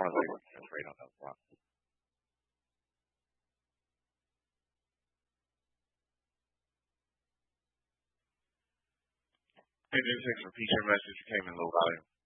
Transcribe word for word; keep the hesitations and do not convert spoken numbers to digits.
sounds like you're great on that front. Hey, just take some feature message came in low volume.